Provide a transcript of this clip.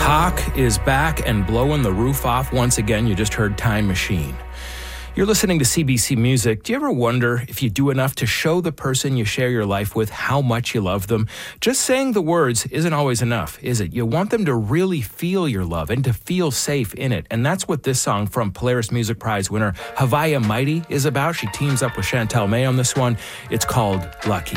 Hawk is back and blowing the roof off once again. You just heard Time Machine. You're listening to CBC Music. Do you ever wonder if you do enough to show the person you share your life with how much you love them? Just saying the words isn't always enough, is it? You want them to really feel your love and to feel safe in it. And that's what this song from Polaris Music Prize winner Havaya Mighty is about. She teams up with Chantel May on this one. It's called Lucky.